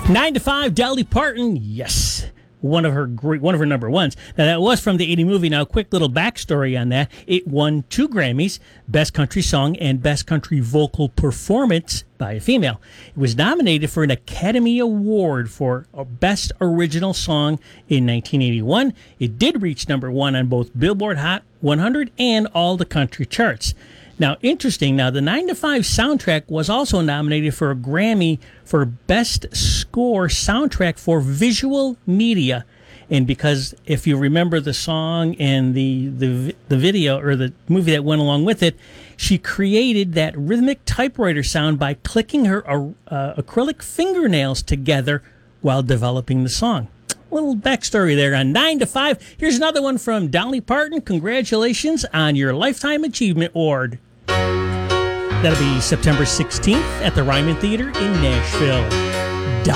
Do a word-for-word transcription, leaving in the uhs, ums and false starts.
Nine to five, Dolly Parton. Yes. One of her great, one of her number ones. Now, that was from the eighty movie. Now, quick little backstory on that. It won two Grammys, Best Country Song and Best Country Vocal Performance by a female. It was nominated for an Academy Award for Best Original Song in nineteen eighty-one. It did reach number one on both Billboard Hot one hundred and all the country charts. Now, interesting, now the nine to five soundtrack was also nominated for a Grammy for Best Score Soundtrack for Visual Media. And because if you remember the song and the, the, the video or the movie that went along with it, she created that rhythmic typewriter sound by clicking her uh, acrylic fingernails together while developing the song. Little backstory there on nine to five. Here's another one from Dolly Parton. Congratulations on your Lifetime Achievement Award. That'll be September sixteenth at the Ryman Theater in Nashville.